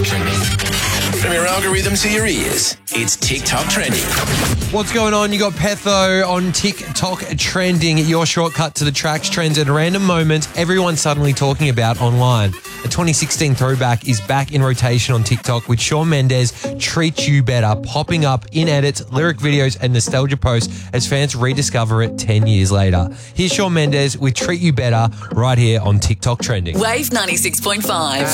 Trending. From your algorithm to your ears, it's TikTok Trending. What's going on? You got Petho on TikTok Trending, your shortcut to the tracks, trends, and random moments everyone's suddenly talking about online. A 2016 throwback is back in rotation on TikTok with Shawn Mendes' Treat You Better popping up in edits, lyric videos, and nostalgia posts as fans rediscover it 10 years later. Here's Shawn Mendes with Treat You Better right here on TikTok Trending. Wave 96.5.